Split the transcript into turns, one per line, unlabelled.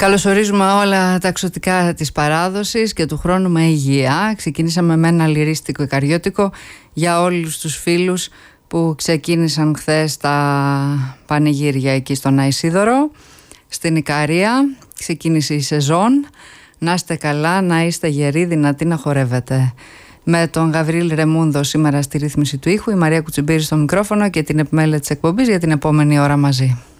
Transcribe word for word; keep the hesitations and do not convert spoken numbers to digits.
Καλωσορίζουμε όλα τα εξωτικά της παράδοσης και του χρόνου με υγεία. Ξεκινήσαμε με ένα λυρίστικο ικαριώτικο για όλους τους φίλους που ξεκίνησαν χθες τα πανηγύρια εκεί στον Αϊσίδωρο. Στην Ικαρία ξεκίνησε η σεζόν. Να είστε καλά, να είστε γεροί, δυνατοί να χορεύετε. Με τον Γαβρίλ Ρεμούνδο σήμερα στη ρύθμιση του ήχου, η Μαρία Κουτσιμπήρη στο μικρόφωνο και την επιμέλεια της εκπομπής για την επόμενη ώρα μαζί.